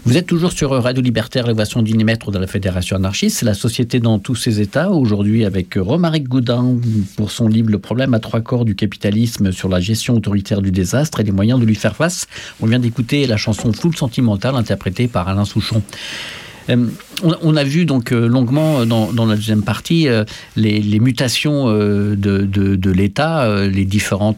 Vous êtes toujours sur Radio Libertaire, l'évasion du Nimètre de la Fédération anarchiste. C'est la société dans tous ses états. Aujourd'hui, avec Romaric Gaudin, pour son livre « Le problème à trois corps du capitalisme sur la gestion autoritaire du désastre et les moyens de lui faire face ». On vient d'écouter la chanson « Foule sentimentale » interprétée par Alain Souchon. On a vu donc longuement dans la deuxième partie les mutations de l'État, les différents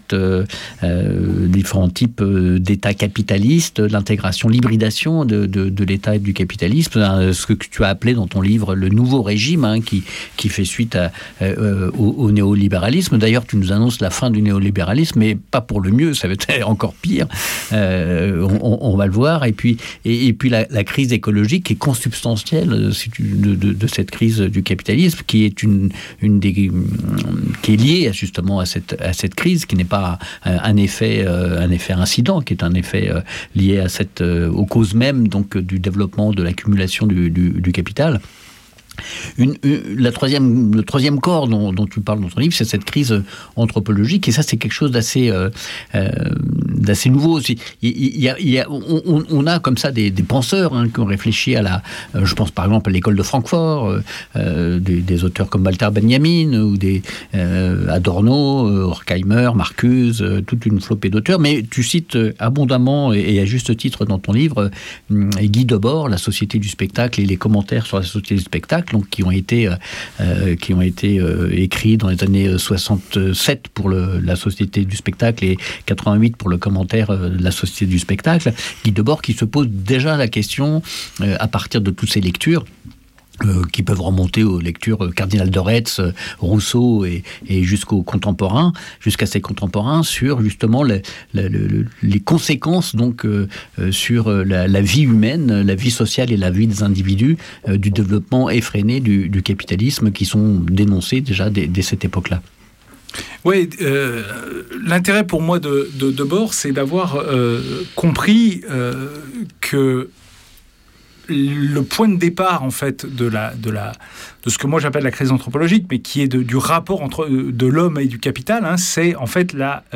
types d'États capitalistes, l'intégration, l'hybridation de l'État et du capitalisme, ce que tu as appelé dans ton livre le nouveau régime, qui fait suite au néolibéralisme. D'ailleurs, tu nous annonces la fin du néolibéralisme, mais pas pour le mieux, ça va être encore pire. On va le voir. Et puis la crise écologique qui est consubstantielle de cette crise du capitalisme, qui est qui est liée justement à cette crise, qui n'est pas un effet incident, qui est un effet lié aux causes mêmes donc du développement de l'accumulation du capital. Le troisième corps dont tu parles dans ton livre, c'est cette crise anthropologique, et ça c'est quelque chose d'assez nouveau aussi. On a comme ça des penseurs qui ont réfléchi à je pense par exemple à l'école de Francfort, des auteurs comme Walter Benjamin ou Adorno, Horkheimer, Marcuse, toute une flopée d'auteurs, mais tu cites abondamment et à juste titre dans ton livre Guy Debord, La société du spectacle et les commentaires sur la société du spectacle, donc qui ont été écrits dans les années 67 pour la société du spectacle et 88 pour le commentaire de la société du spectacle. Guy Debord qui se pose déjà la question à partir de toutes ces lectures qui peuvent remonter aux lectures Cardinal de Retz, Rousseau et jusqu'à ses contemporains, sur justement les conséquences donc sur la vie humaine, la vie sociale et la vie des individus du développement effréné du capitalisme, qui sont dénoncés déjà dès cette époque-là. Oui, l'intérêt pour moi de Debord, c'est d'avoir compris que le point de départ en fait de ce que moi j'appelle la crise anthropologique, mais qui est du rapport de l'homme et du capital, c'est en fait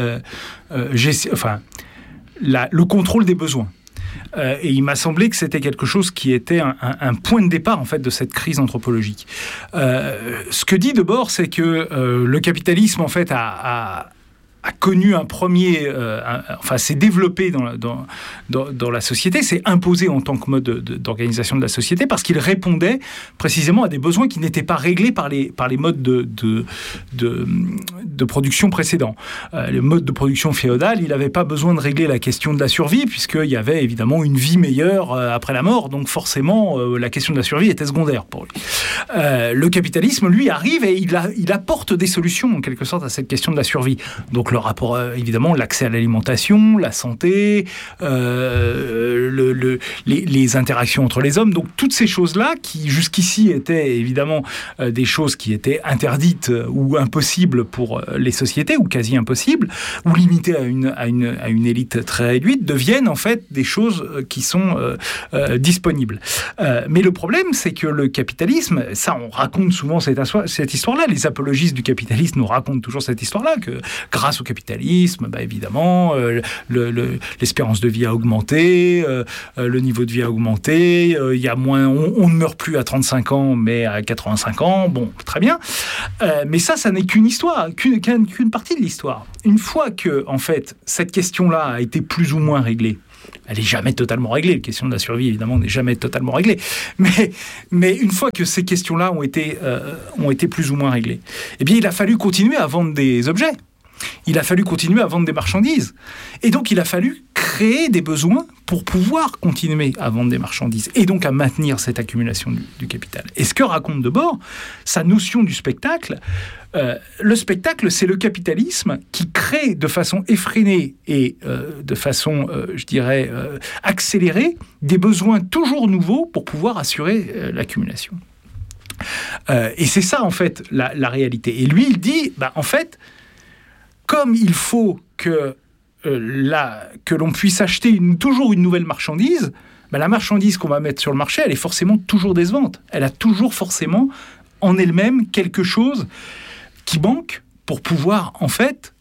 le contrôle des besoins. Et il m'a semblé que c'était quelque chose qui était un point de départ en fait de cette crise anthropologique. Ce que dit Debord, c'est que le capitalisme en fait a connu un premier... s'est développé dans la société, s'est imposé en tant que mode d'organisation de la société, parce qu'il répondait précisément à des besoins qui n'étaient pas réglés par les modes de production précédents. Le mode de production féodal, il n'avait pas besoin de régler la question de la survie, puisqu'il y avait évidemment une vie meilleure après la mort, donc forcément la question de la survie était secondaire pour lui. Le capitalisme, lui, arrive et il apporte des solutions, en quelque sorte, à cette question de la survie. Donc le rapport, évidemment, l'accès à l'alimentation, la santé, les interactions entre les hommes. Donc toutes ces choses-là, qui jusqu'ici étaient évidemment des choses qui étaient interdites ou impossibles pour les sociétés, ou quasi impossibles, ou limitées à une élite très réduite, deviennent en fait des choses qui sont disponibles. Mais le problème, c'est que le capitalisme, ça on raconte souvent cette histoire-là, les apologistes du capitalisme nous racontent toujours cette histoire-là, que grâce au capitalisme, évidemment, l'espérance de vie a augmenté, le niveau de vie a augmenté, il y a moins, on ne meurt plus à 35 ans, mais à 85 ans, bon, très bien. Mais ça n'est qu'une histoire, qu'une partie de l'histoire. Une fois que, en fait, cette question-là a été plus ou moins réglée, elle n'est jamais totalement réglée. La question de la survie, évidemment, n'est jamais totalement réglée. Mais une fois que ces questions-là ont été plus ou moins réglées, eh bien, il a fallu continuer à vendre des objets. Il a fallu continuer à vendre des marchandises. Et donc, il a fallu créer des besoins pour pouvoir continuer à vendre des marchandises et donc à maintenir cette accumulation du capital. Et ce que raconte Debord, sa notion du spectacle, le spectacle, c'est le capitalisme qui crée de façon effrénée et de façon, accélérée, des besoins toujours nouveaux pour pouvoir assurer l'accumulation. Et c'est ça, en fait, la réalité. Et lui, il dit, en fait, comme il faut que l'on puisse acheter toujours une nouvelle marchandise, la marchandise qu'on va mettre sur le marché, elle est forcément toujours décevante. Elle a toujours forcément en elle-même quelque chose qui manque pour pouvoir, en fait,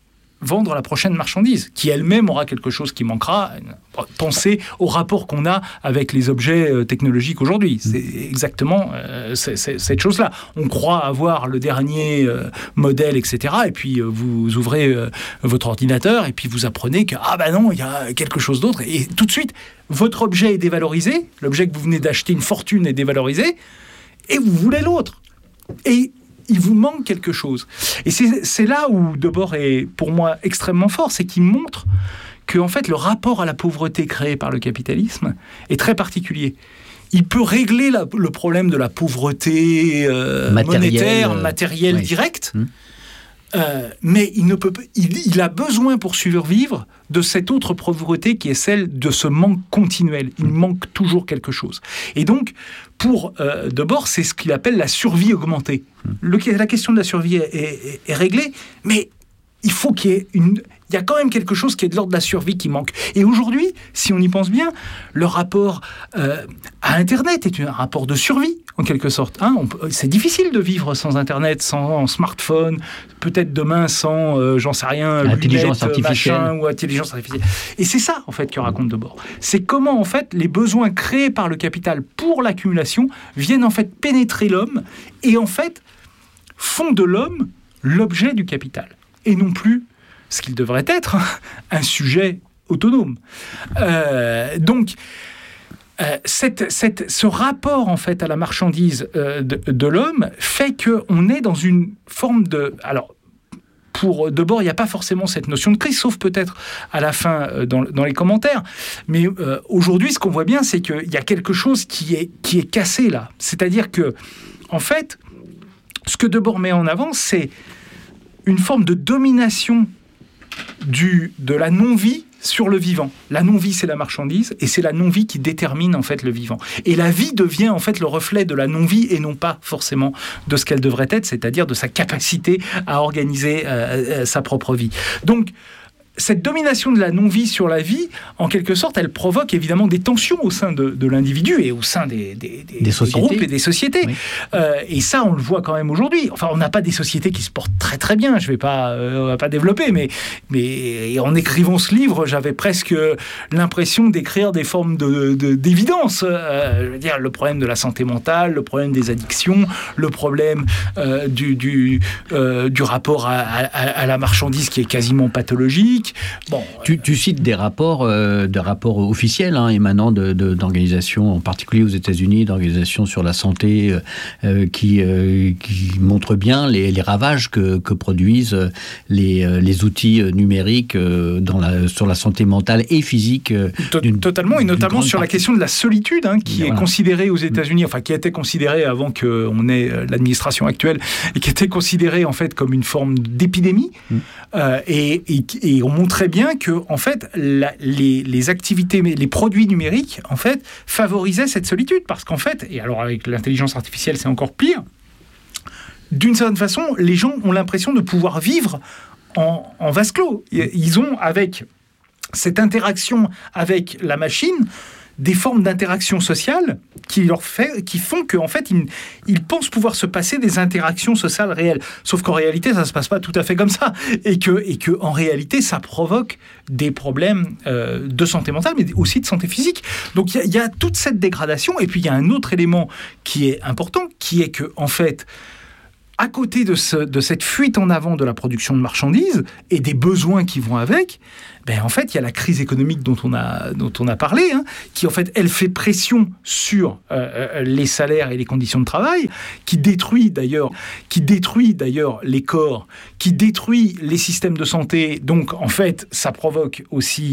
vendre la prochaine marchandise, qui elle-même aura quelque chose qui manquera. Pensez au rapport qu'on a avec les objets technologiques aujourd'hui. C'est exactement cette chose-là. On croit avoir le dernier modèle, etc. Et puis vous ouvrez votre ordinateur et puis vous apprenez que non, il y a quelque chose d'autre. Et tout de suite, votre objet est dévalorisé. L'objet que vous venez d'acheter une fortune est dévalorisé. Et vous voulez l'autre. Et il vous manque quelque chose. Et c'est là où Debord est, pour moi, extrêmement fort, c'est qu'il montre que, en fait, le rapport à la pauvreté créé par le capitalisme est très particulier. Il peut régler le problème de la pauvreté monétaire, matérielle directe, mais il a besoin pour survivre de cette autre pauvreté qui est celle de ce manque continuel. Il manque toujours quelque chose. Et donc, pour Debord, c'est ce qu'il appelle la survie augmentée. La question de la survie est réglée, mais il faut qu'il y ait il y a quand même quelque chose qui est de l'ordre de la survie qui manque. Et aujourd'hui, si on y pense bien, le rapport à Internet est un rapport de survie, en quelque sorte. C'est difficile de vivre sans Internet, sans smartphone, peut-être demain sans, j'en sais rien, intelligence artificielle. Machin, ou intelligence artificielle. Et c'est ça, en fait, que raconte Debord. C'est comment, en fait, les besoins créés par le capital pour l'accumulation viennent, en fait, pénétrer l'homme et, en fait, font de l'homme l'objet du capital. Et non plus ce qu'il devrait être, un sujet autonome. Donc, ce rapport, en fait, à la marchandise de l'homme fait qu'on est dans une forme de... Alors, pour Debord, il n'y a pas forcément cette notion de crise, sauf peut-être à la fin dans les commentaires. Mais aujourd'hui, ce qu'on voit bien, c'est qu'il y a quelque chose qui est cassé là. C'est-à-dire que, en fait, ce que Debord met en avant, c'est une forme de domination de la non-vie sur le vivant. La non-vie, c'est la marchandise, et c'est la non-vie qui détermine, en fait, le vivant. Et la vie devient, en fait, le reflet de la non-vie, et non pas forcément de ce qu'elle devrait être, c'est-à-dire de sa capacité à organiser sa propre vie. Donc, cette domination de la non-vie sur la vie, en quelque sorte, elle provoque évidemment des tensions au sein de l'individu et au sein des groupes et des sociétés. Oui. Et ça, on le voit quand même aujourd'hui. Enfin, on n'a pas des sociétés qui se portent très très bien. On va pas développer, mais en écrivant ce livre, j'avais presque l'impression d'écrire des formes d'évidence. Je veux dire, le problème de la santé mentale, le problème des addictions, le problème du rapport à la marchandise qui est quasiment pathologique. Bon, tu cites des rapports officiels émanant d'organisations, en particulier aux États-Unis, d'organisations sur la santé qui montrent bien les ravages que produisent les outils numériques sur la santé mentale et physique. Totalement, et notamment sur la question de la solitude, qui est considérée aux États-Unis, enfin qui a été considérée avant qu'on ait l'administration actuelle, et qui était considérée en fait comme une forme d'épidémie, et on montrait bien que en fait les activités, les produits numériques en fait favorisaient cette solitude, parce qu'en fait, et alors avec l'intelligence artificielle c'est encore pire, d'une certaine façon les gens ont l'impression de pouvoir vivre en vase clos. Ils ont, avec cette interaction avec la machine, des formes d'interaction sociale qui font qu'en fait, ils pensent pouvoir se passer des interactions sociales réelles. Sauf qu'en réalité, ça ne se passe pas tout à fait comme ça. Et que en réalité, ça provoque des problèmes de santé mentale, mais aussi de santé physique. Donc, il y a toute cette dégradation. Et puis, il y a un autre élément qui est important, qui est que, en fait, à côté de cette fuite en avant de la production de marchandises et des besoins qui vont avec, en fait, il y a la crise économique dont on a parlé, qui en fait, elle fait pression sur les salaires et les conditions de travail, qui détruit d'ailleurs les corps, qui détruit les systèmes de santé. Donc, en fait, ça provoque aussi